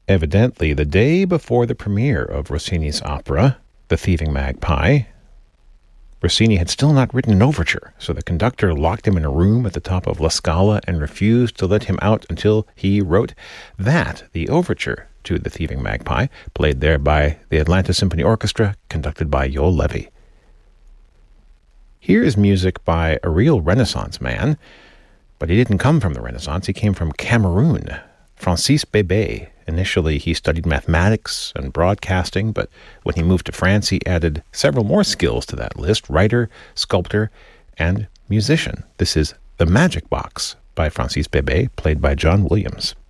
Evidently, the day before the premiere of Rossini's opera, The Thieving Magpie, Rossini had still not written an overture, so the conductor locked him in a room at the top of La Scala and refused to let him out until he wrote the overture to The Thieving Magpie, played there by the Atlanta Symphony Orchestra, conducted by Joel Levy. Here is music by a real Renaissance man, but he didn't come from the Renaissance, he came from Cameroon. Francis Bébé. Initially, he studied mathematics and broadcasting, but when he moved to France, he added several more skills to that list: writer, sculptor, and musician. This is The Magic Box by Francis Bébé, played by John Williams.